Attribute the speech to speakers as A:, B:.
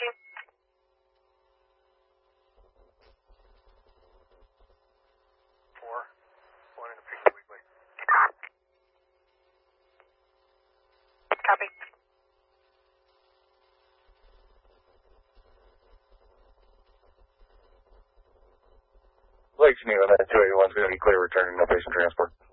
A: One in the Pizza Weekly.
B: Copy.
C: Lake Geneva, that 281's going to be clear returning, no patient transport.